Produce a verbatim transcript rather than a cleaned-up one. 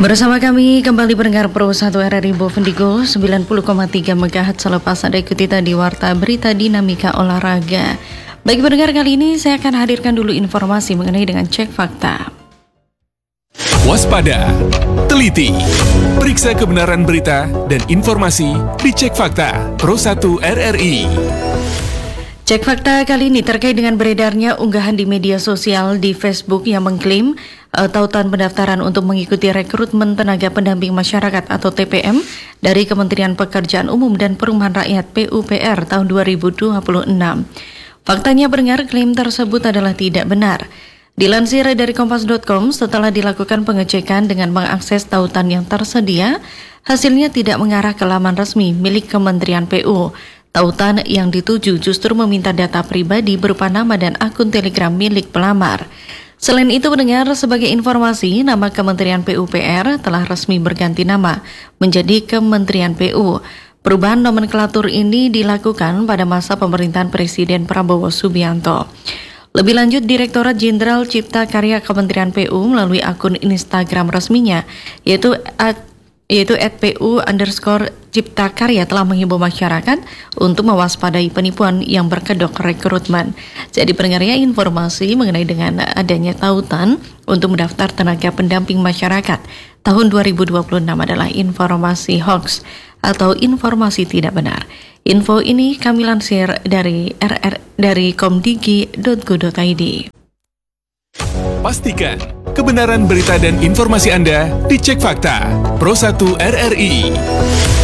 Bersama kami kembali pendengar Pro satu R R I Bovendigul sembilan puluh koma tiga megahertz. Selepas Anda ikuti tadi Warta Berita Dinamika Olahraga. Bagi pendengar, kali ini saya akan hadirkan dulu informasi mengenai dengan cek fakta. Waspada, teliti, periksa kebenaran berita dan informasi di Cek Fakta Pro satu R R I. Cek fakta kali ini terkait dengan beredarnya unggahan di media sosial di Facebook yang mengklaim uh, tautan pendaftaran untuk mengikuti rekrutmen tenaga pendamping masyarakat atau T P M dari Kementerian Pekerjaan Umum dan Perumahan Rakyat P U P R tahun dua ribu dua puluh enam. Faktanya pendengar, klaim tersebut adalah tidak benar. Dilansir dari kompas titik com, setelah dilakukan pengecekan dengan mengakses tautan yang tersedia, hasilnya tidak mengarah ke laman resmi milik Kementerian P U. Tautan yang dituju justru meminta data pribadi berupa nama dan akun Telegram milik pelamar. Selain itu, pendengar, sebagai informasi, nama Kementerian P U P R telah resmi berganti nama menjadi Kementerian P U. Perubahan nomenklatur ini dilakukan pada masa pemerintahan Presiden Prabowo Subianto. Lebih lanjut, Direktorat Jenderal Cipta Karya Kementerian P U melalui akun Instagram resminya, yaitu at yaitu at pu underscore Cipta Karya telah menghimbau masyarakat untuk mewaspadai penipuan yang berkedok rekrutmen. Jadi pendengar, ya, informasi mengenai dengan adanya tautan untuk mendaftar tenaga pendamping masyarakat tahun dua ribu dua puluh enam adalah informasi hoax atau informasi tidak benar. Info ini kami lansir dari R R dari komdigi titik go titik i d. Pastikan kebenaran berita dan informasi Anda di Cek Fakta Pro satu R R I.